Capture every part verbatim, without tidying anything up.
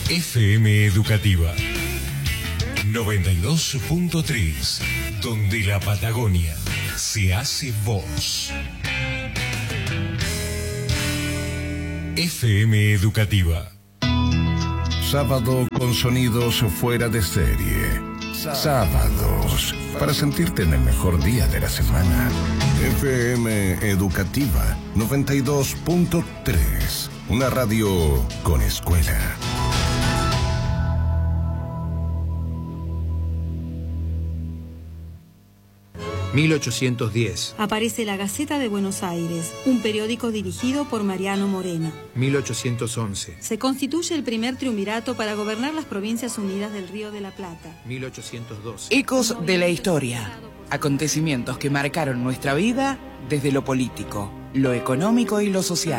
F M Educativa noventa y dos punto tres, donde la Patagonia se hace voz. F M Educativa. Sábado con sonidos fuera de serie. Sábados para sentirte en el mejor día de la semana. F M Educativa noventa y dos punto tres. Una radio con escuela. mil ochocientos diez. Aparece La Gaceta de Buenos Aires, un periódico dirigido por Mariano Moreno. mil ochocientos once. Se constituye el primer triunvirato para gobernar las Provincias Unidas del Río de la Plata. mil ochocientos doce. Ecos de la historia. Acontecimientos que marcaron nuestra vida desde lo político, lo económico y lo social.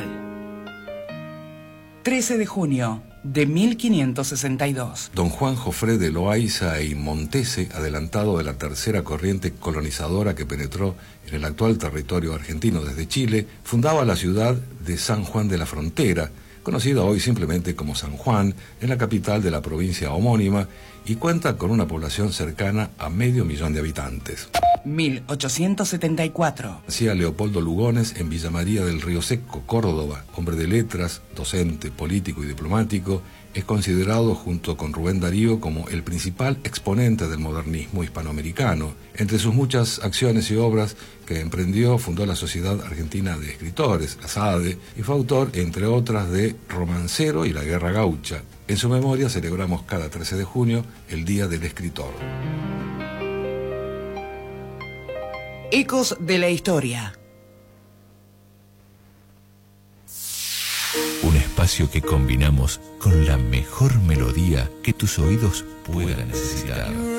trece de junio de mil quinientos sesenta y dos. Don Juan Jofré de Loaiza y Montese, adelantado de la tercera corriente colonizadora que penetró en el actual territorio argentino desde Chile, fundaba la ciudad de San Juan de la Frontera, conocida hoy simplemente como San Juan, en la capital de la provincia homónima, y cuenta con una población cercana a medio millón de habitantes. mil ochocientos setenta y cuatro. Nacía Leopoldo Lugones en Villa María del Río Seco, Córdoba. Hombre de letras, docente, político y diplomático, es considerado junto con Rubén Darío como el principal exponente del modernismo hispanoamericano. Entre sus muchas acciones y obras que emprendió, fundó la Sociedad Argentina de Escritores, la SADE, y fue autor, entre otras, de Romancero y La Guerra Gaucha. En su memoria celebramos cada trece de junio el Día del Escritor. Ecos de la historia. Un espacio que combinamos con la mejor melodía que tus oídos puedan necesitar.